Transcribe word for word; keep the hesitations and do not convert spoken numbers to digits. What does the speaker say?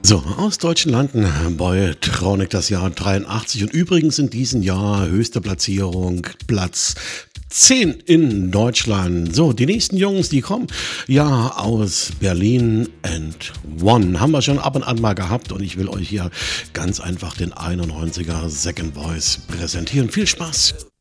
So, aus deutschen Landen, Boytronic das Jahr dreiundachtzig und übrigens in diesem Jahr höchste Platzierung, Platz zehn in Deutschland. So, die nächsten Jungs, die kommen ja aus Berlin and One. Haben wir schon ab und an mal gehabt und ich will euch hier ganz einfach den einundneunziger Second Voice präsentieren. Viel Spaß!